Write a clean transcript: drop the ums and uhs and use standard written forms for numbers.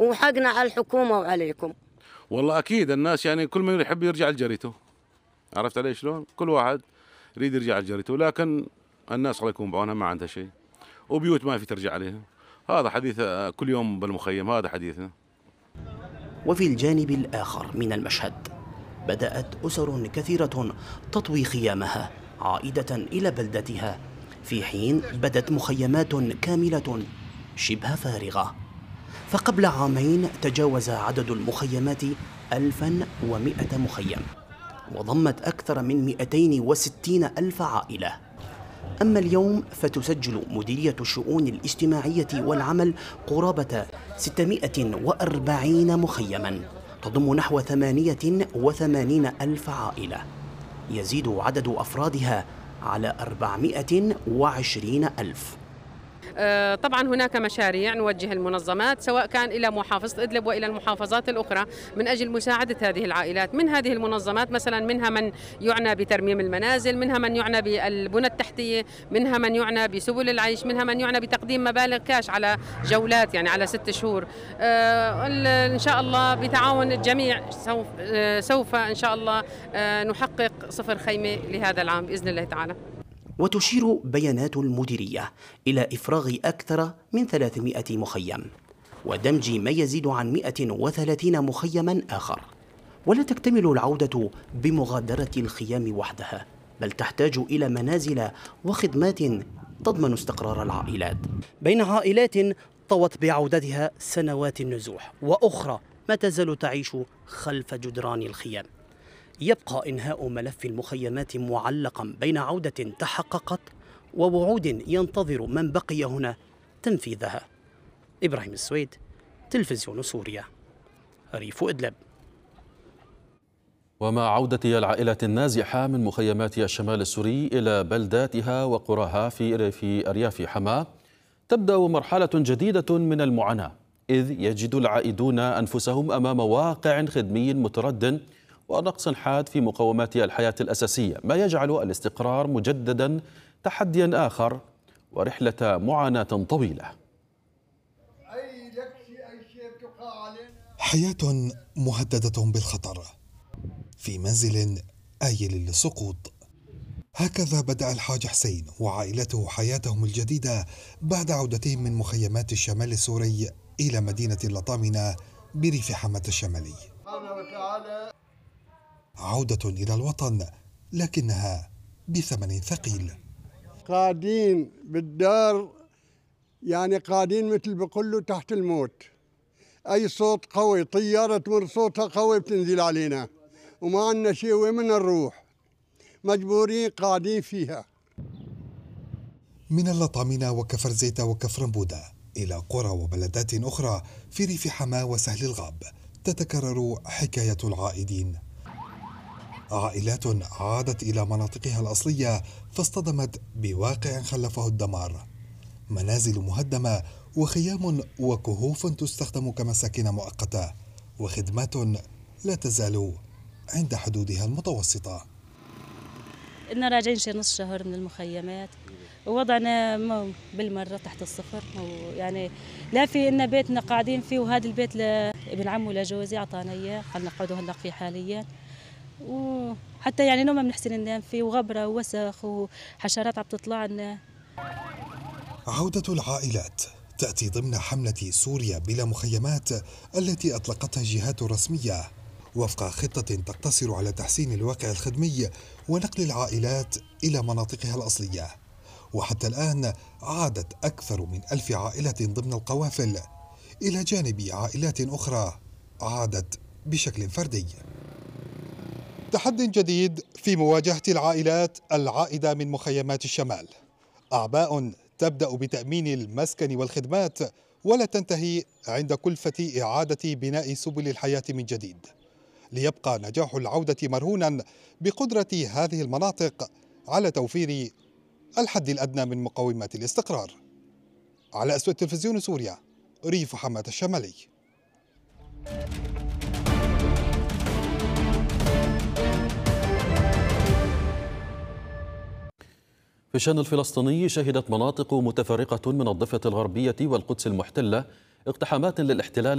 وحقنا على الحكومة وعليكم. والله أكيد الناس يعني كل من يحب يرجع لجريته، عرفت علي شلون؟ كل واحد يريد يرجع لجريته، لكن الناس الله يكون بعونها ما عندها شيء، وبيوت ما في ترجع عليها. هذا حديث كل يوم بالمخيم، هذا حديثنا. وفي الجانب الآخر من المشهد بدأت أسر كثيرة تطوي خيامها عائدة إلى بلدتها، في حين بدت مخيمات كاملة شبه فارغة. فقبل عامين تجاوز عدد المخيمات 1100 مخيم، وضمت أكثر من 260 ألف عائلة. أما اليوم فتسجل مديرية الشؤون الاجتماعية والعمل قرابة 640 مخيما تضم نحو 88 ألف عائلة، يزيد عدد أفرادها على 420 ألف. طبعا هناك مشاريع نوجه المنظمات سواء كان إلى محافظة إدلب وإلى المحافظات الأخرى من أجل مساعدة هذه العائلات. من هذه المنظمات مثلا منها من يعنى بترميم المنازل، منها من يعنى بالبنى التحتية، منها من يعنى بسبل العيش، منها من يعنى بتقديم مبالغ كاش على جولات يعني على 6 شهور. إن شاء الله بتعاون الجميع سوف إن شاء الله نحقق 0 خيمة لهذا العام بإذن الله تعالى. وتشير بيانات المديرية إلى إفراغ أكثر من 300 مخيم ودمج ما يزيد عن 130 مخيما آخر. ولا تكتمل العودة بمغادرة الخيام وحدها، بل تحتاج إلى منازل وخدمات تضمن استقرار العائلات، بين عائلات طوت بعودتها سنوات النزوح وأخرى ما تزال تعيش خلف جدران الخيام. يبقى إنهاء ملف المخيمات معلقا بين عودة تحققت ووعود ينتظر من بقي هنا تنفيذها. إبراهيم السويد، تلفزيون سوريا، ريف إدلب. ومع عودة العائلات النازحة من مخيمات الشمال السوري إلى بلداتها وقراها في أرياف حماة، تبدأ مرحلة جديدة من المعاناة، إذ يجد العائدون أنفسهم أمام واقع خدمي متردد ونقص حاد في مقومات الحياة الأساسية، ما يجعل الاستقرار مجددا تحديا آخر ورحلة معاناة طويلة. حياة مهددة بالخطر في منزل آيل للسقوط. هكذا بدأ الحاج حسين وعائلته حياتهم الجديدة بعد عودتهم من مخيمات الشمال السوري إلى مدينة اللطامنة بريف حماة الشمالي. عودة إلى الوطن لكنها بثمن ثقيل. قاعدين بالدار، يعني قاعدين مثل بقولوا تحت الموت. أي صوت قوي، طيارة تمر صوتها قوي بتنزل علينا وما عندنا شيء وين بدنا نروح، مجبورين قاعدين فيها. من اللطامنة وكفر زيتة وكفر بودة إلى قرى وبلدات أخرى في ريف حماة وسهل الغاب تتكرر حكاية العائدين. عائلات عادت إلى مناطقها الأصلية فاصطدمت بواقع خلفه الدمار، منازل مهدمة وخيام وكهوف تستخدم كمساكن مؤقتة وخدمات لا تزال عند حدودها المتوسطة. إننا راجعين شي نص شهر من المخيمات ووضعنا بالمرة تحت الصفر، يعني لا في إن بيتنا قاعدين فيه، وهذا البيت لابن عمه ولجوزي أعطانا إياه قال نقعدوا هلا فيه حاليا، وحتى يعني نوم ما بنحسن ننام فيه، وغبرة ووسخ وحشرات عم تطلع لنا. عودة العائلات تأتي ضمن حملة سوريا بلا مخيمات التي أطلقتها الجهات الرسمية وفق خطة تقتصر على تحسين الواقع الخدمي ونقل العائلات إلى مناطقها الأصلية. وحتى الآن عادت أكثر من 1000 عائلة ضمن القوافل، إلى جانب عائلات أخرى عادت بشكل فردي. تحدي جديد في مواجهة العائلات العائدة من مخيمات الشمال. أعباء تبدأ بتأمين المسكن والخدمات ولا تنتهي عند كلفة إعادة بناء سبل الحياة من جديد، ليبقى نجاح العودة مرهونا بقدرة هذه المناطق على توفير الحد الأدنى من مقومات الاستقرار. على أسود تلفزيون سوريا، ريف حماة الشمالي. في الشأن الفلسطيني شهدت مناطق متفرقة من الضفة الغربية والقدس المحتلة اقتحامات للاحتلال